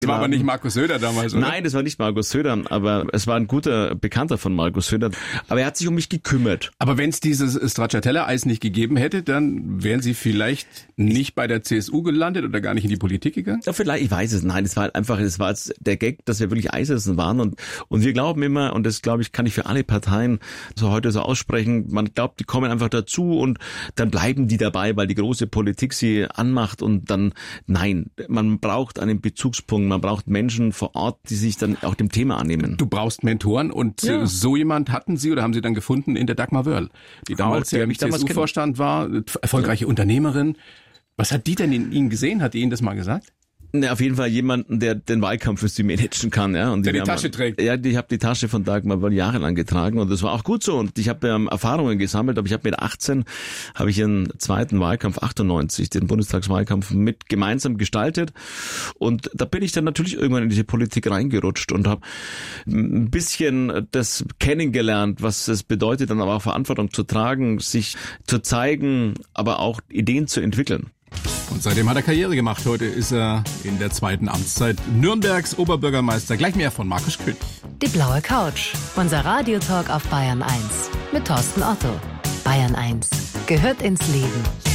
Das war aber nicht Markus Söder damals, oder? Nein, das war nicht Markus Söder, aber es war ein guter Bekannter von Markus Söder. Aber er hat sich um mich gekümmert. Aber wenn es dieses Stracciatella-Eis nicht gegeben hätte, dann wären Sie vielleicht nicht bei der CSU gelandet oder gar nicht in die Politik gegangen? Ja, vielleicht, ich weiß es. Nein, es war halt einfach, es war jetzt der Gag, dass wir wirklich Eisessen waren und wir glauben immer, und das glaube ich, kann ich für alle Parteien so heute so aussprechen, man glaubt, die kommen einfach dazu und dann bleiben die dabei, weil die große Politik sie anmacht und dann, nein, man braucht einen Bezugspunkt. Man braucht Menschen vor Ort, die sich dann auch dem Thema annehmen. Du brauchst Mentoren und so jemand hatten Sie oder haben Sie dann gefunden in der Dagmar Wörl, die damals ja im CSU-Vorstand war, erfolgreiche Unternehmerin. Was hat die denn in Ihnen gesehen? Hat die Ihnen das mal gesagt? Ne, auf jeden Fall jemanden, der den Wahlkampf für sie managen kann, ja. Und der die Tasche trägt. Ja, ich habe die Tasche von Dagmar Wörl jahrelang getragen und das war auch gut so. Und ich habe Erfahrungen gesammelt, aber ich habe mit 18 einen zweiten Wahlkampf 98, den Bundestagswahlkampf mit gemeinsam gestaltet. Und da bin ich dann natürlich irgendwann in diese Politik reingerutscht und habe ein bisschen das kennengelernt, was es bedeutet, dann aber auch Verantwortung zu tragen, sich zu zeigen, aber auch Ideen zu entwickeln. Und seitdem hat er Karriere gemacht. Heute ist er in der zweiten Amtszeit Nürnbergs Oberbürgermeister. Gleich mehr von Markus König. Die blaue Couch. Unser Radiotalk auf Bayern 1 mit Thorsten Otto. Bayern 1 gehört ins Leben.